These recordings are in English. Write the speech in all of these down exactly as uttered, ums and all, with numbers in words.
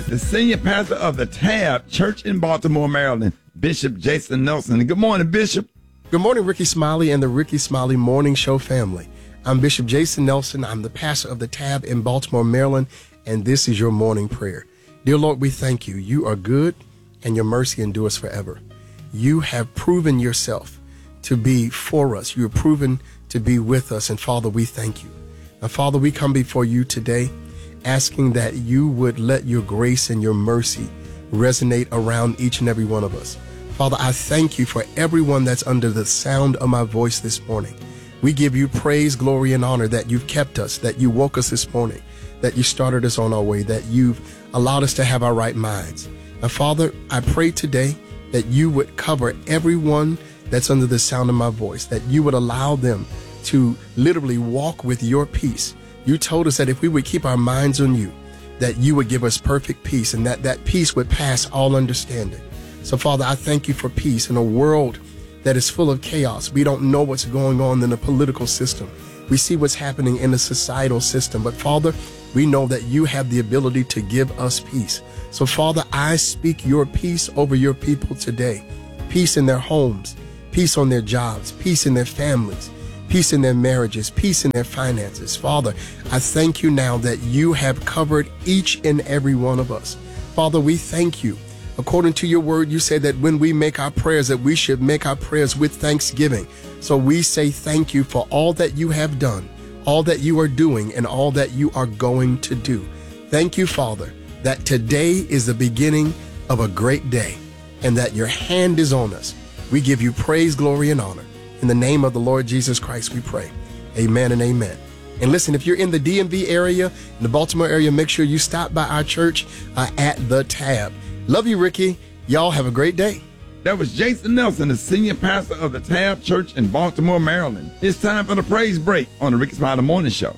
the senior pastor of the Tab Church in Baltimore, Maryland, Bishop Jason Nelson. Good morning, Bishop. Good morning, Ricky Smiley and the Ricky Smiley Morning Show family. I'm Bishop Jason Nelson. I'm the pastor of the Tab in Baltimore, Maryland, and this is your morning prayer. Dear Lord, we thank you. You are good, and your mercy endures forever. You have proven yourself to be for us. You have proven to be with us, and Father, we thank you. Now, Father, we come before you today asking that you would let your grace and your mercy resonate around each and every one of us. Father, I thank you for everyone that's under the sound of my voice this morning. We give you praise, glory, and honor that you've kept us, that you woke us this morning, that you started us on our way, that you've allowed us to have our right minds. Now, Father, I pray today that you would cover everyone that's under the sound of my voice, that you would allow them to literally walk with your peace. You told us that if we would keep our minds on you, that you would give us perfect peace and that that peace would pass all understanding. So, Father, I thank you for peace in a world that is full of chaos. We don't know what's going on in the political system. We see what's happening in the societal system. But, Father, we know that you have the ability to give us peace. So, Father, I speak your peace over your people today. Peace in their homes, peace on their jobs, peace in their families, peace in their marriages, peace in their finances. Father, I thank you now that you have covered each and every one of us. Father, we thank you. According to your word, you say that when we make our prayers, that we should make our prayers with thanksgiving. So we say thank you for all that you have done, all that you are doing, and all that you are going to do. Thank you, Father, that today is the beginning of a great day and that your hand is on us. We give you praise, glory, and honor. In the name of the Lord Jesus Christ, we pray. Amen and amen. And listen, if you're in the D M V area, in the Baltimore area, make sure you stop by our church uh, at the Tab. Love you, Ricky. Y'all have a great day. That was Jason Nelson, the senior pastor of the Tab Church in Baltimore, Maryland. It's time for the praise break on the Ricky Smiley Morning Show.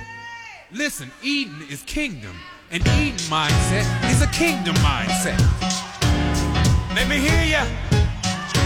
Listen, Eden is kingdom, and Eden mindset is a kingdom mindset. Let me hear ya.